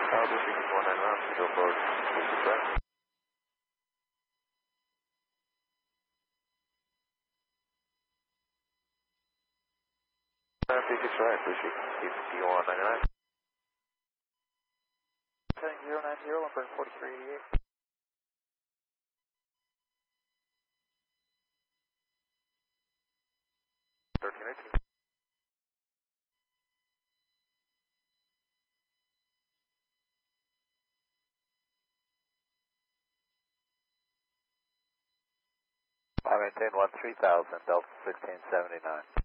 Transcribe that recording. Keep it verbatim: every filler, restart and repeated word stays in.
Malibu six one nine nine, go forward, please request. Uh, P six right, appreciate it. D one nine nine. Setting zero nine zero, one burn forty-three eighty-eight. thirteen eighteen. I maintain one three thousand, Delta sixteen seventy-nine.